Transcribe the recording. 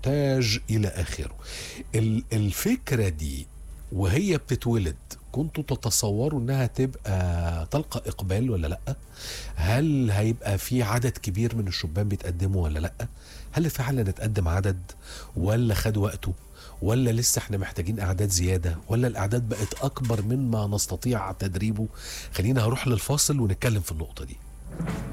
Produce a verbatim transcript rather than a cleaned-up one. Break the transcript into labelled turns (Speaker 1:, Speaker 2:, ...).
Speaker 1: مونتاج الى اخره. الفكره دي وهي بتتولد كنتوا تتصوروا انها تبقى تلقى اقبال ولا لا؟ هل هيبقى في عدد كبير من الشبان بيتقدموا ولا لا؟ هل فعلا اتقدم عدد ولا خد وقته، ولا لسه احنا محتاجين اعداد زياده، ولا الاعداد بقت اكبر مما نستطيع تدريبه؟ خلينا هروح للفاصل ونتكلم في النقطه دي.